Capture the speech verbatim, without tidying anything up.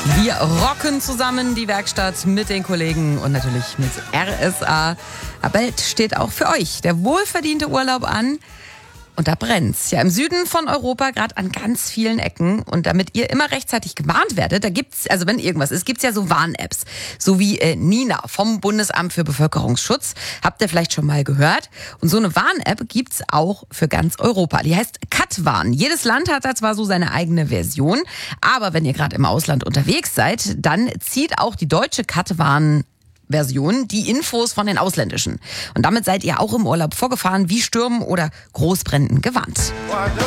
Wir rocken zusammen die Werkstatt mit den Kollegen und natürlich mit R S A. Aber bald steht auch für euch der wohlverdiente Urlaub an. Und da brennt's. Ja, im Süden von Europa, gerade an ganz vielen Ecken. Und damit ihr immer rechtzeitig gewarnt werdet, da gibt's, also wenn irgendwas ist, gibt's ja so Warn-Apps. So wie äh, Nina vom Bundesamt für Bevölkerungsschutz. Habt ihr vielleicht schon mal gehört. Und so eine Warn-App gibt's auch für ganz Europa. Die heißt Katwarn. Jedes Land hat da zwar so seine eigene Version. Aber wenn ihr gerade im Ausland unterwegs seid, dann zieht auch die deutsche Katwarn Version die Infos von den ausländischen. Und damit seid ihr auch im Urlaub vorgefahren, wie Stürmen oder Großbränden gewarnt.